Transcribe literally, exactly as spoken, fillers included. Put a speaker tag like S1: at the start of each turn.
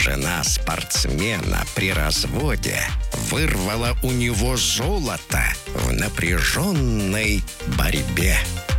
S1: Жена спортсмена при разводе вырвала у него золото в напряженной борьбе.